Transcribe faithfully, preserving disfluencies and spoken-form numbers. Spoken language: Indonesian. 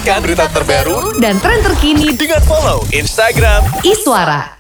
Saksikan berita terbaru dan tren terkini dengan follow Instagram Iswara.